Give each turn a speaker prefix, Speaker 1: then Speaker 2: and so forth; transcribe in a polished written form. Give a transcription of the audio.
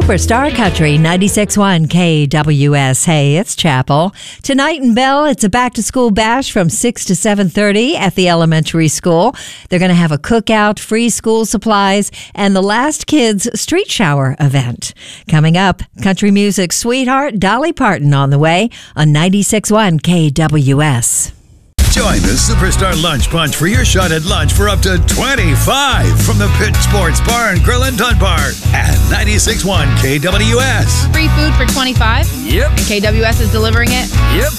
Speaker 1: Superstar Country 96.1 KWS. Hey, it's Chapel. Tonight in Bell, it's a back-to-school bash from 6 to 7:30 at the elementary school. They're going to have a cookout, free school supplies, and the Last Kids Street Shower event. Coming up, country music sweetheart Dolly Parton on the way on 96.1 KWS.
Speaker 2: Join the Superstar Lunch Punch for your shot at lunch for up to $25 from the Pit Sports Bar and Grill in Dunbar at 96.1 KWS.
Speaker 3: Free food for $25?
Speaker 2: Yep.
Speaker 3: And KWS is delivering it?
Speaker 2: Yep.